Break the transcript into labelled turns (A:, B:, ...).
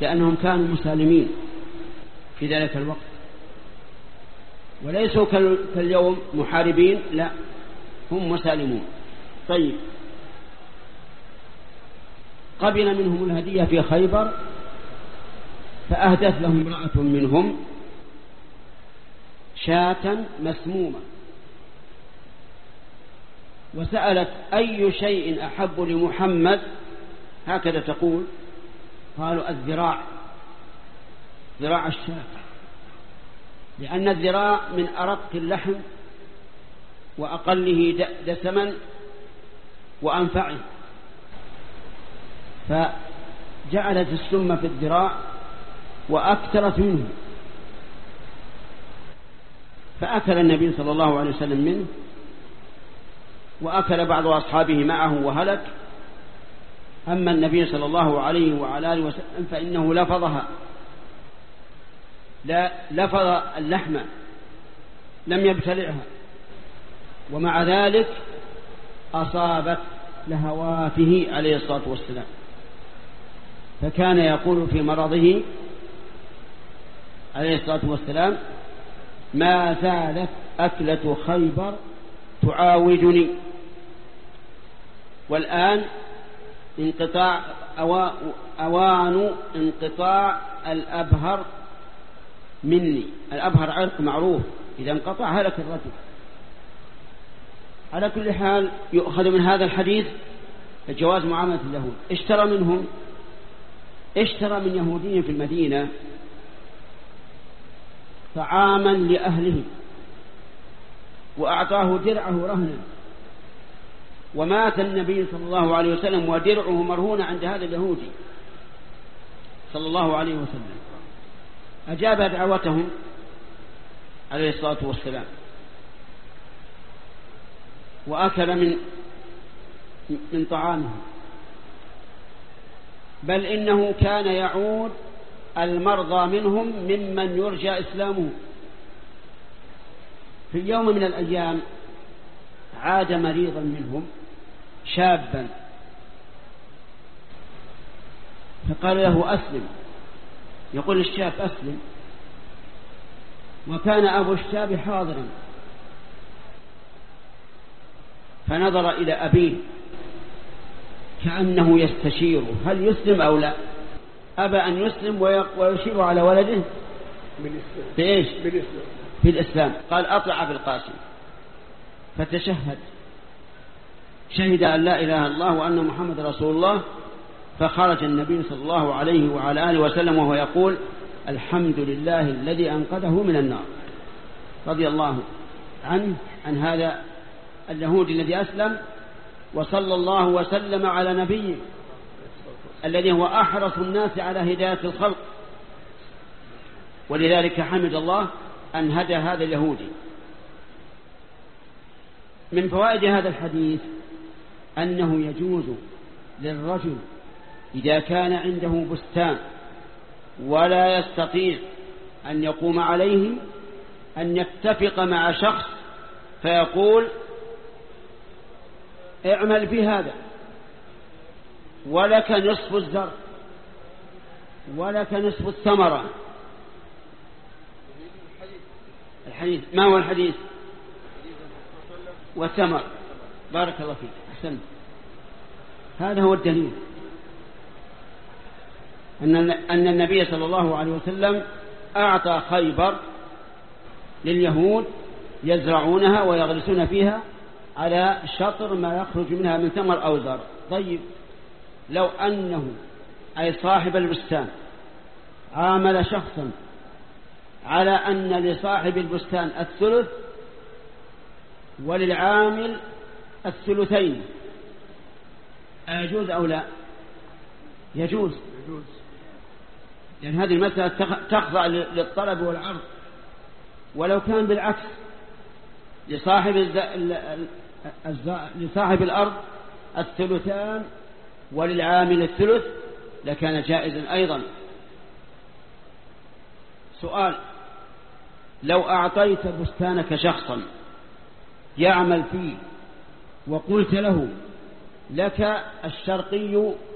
A: لأنهم كانوا مسالمين في ذلك الوقت، وليسوا كاليوم محاربين، لا، هم مسالمون. طيب، قبل منهم الهدية في خيبر، فأهدت لهم امرأة منهم شاة مسمومة، وسألت أي شيء أحب لمحمد، هكذا تقول، قالوا الذراع، ذراع الشاة، لأن الذراع من أرق اللحم وأقله دسما وأنفعه، فجعلت السم في الذراع وأكثرت منه، فأكل النبي صلى الله عليه وسلم منه، وأكل بعض أصحابه معه وهلك. أما النبي صلى الله عليه وعلى آله وسلم فإنه لفظها، لا لفظ اللحم، لم يبتلعها، ومع ذلك أصابت لهواته عليه الصلاة والسلام، فكان يقول في مرضه عليه الصلاة والسلام: ما زالت أكلة خيبر تعاودني. والآن أوان انقطاع الأبهر مني. الأبهر عرق معروف، إذا انقطع هلك الرجل. على كل حال يؤخذ من هذا الحديث جواز معاملة اليهود. اشترى من يهودي في المدينة طعاما لأهله، وأعطاه درعه رهنا، ومات النبي صلى الله عليه وسلم ودرعه مرهون عند هذا اليهودي صلى الله عليه وسلم. أجاب دعوتهم عليه الصلاة والسلام، وأكل من طعامه، بل إنه كان يعود المرضى منهم ممن يرجى إسلامه. في يوم من الأيام عاد مريضا منهم شابا، فقال له: أسلم. يقول الشاب: أسلم. وكان أبو الشاب حاضرا، فنظر إلى أبيه كأنه يستشيره هل يسلم أو لا. أبى أن يسلم ويشير على ولده بإيش؟ في الإسلام. قال: أطلع بالقاسم. فتشهد، شهد أن لا إله إلا الله وأن محمد رسول الله. فخرج النبي صلى الله عليه وعلى آله وسلم وهو يقول: الحمد لله الذي أنقذه من النار. رضي الله عنه عن هذا اليهودي الذي أسلم، وصلى الله وسلم على نبيه الذي هو أحرص الناس على هداية الخلق، ولذلك حمد الله أن هدى هذا اليهودي. من فوائد هذا الحديث أنه يجوز للرجل إذا كان عنده بستان ولا يستطيع أن يقوم عليه أن يتفق مع شخص فيقول: اعمل بهذا ولك نصف الزرع ولك نصف الثمرة. الحديث ما هو الحديث؟ والثمر. بارك الله فيك، أحسنت. هذا هو الدليل أن النبي صلى الله عليه وسلم أعطى خيبر لليهود يزرعونها ويغرسون فيها على شطر ما يخرج منها من ثمر أو زرع. طيب، لو أنه أي صاحب البستان عامل شخصا على أن لصاحب البستان الثلث وللعامل الثلثين، أيجوز أو لا؟ يجوز، لأن هذه المسألة تخضع للطلب والعرض. ولو كان بالعكس، لصاحب الأرض الثلثان وللعامل الثلث لكان جائزا أيضا. سؤال: لو أعطيت بستانك شخصا يعمل فيه وقلت له: لك الشرقي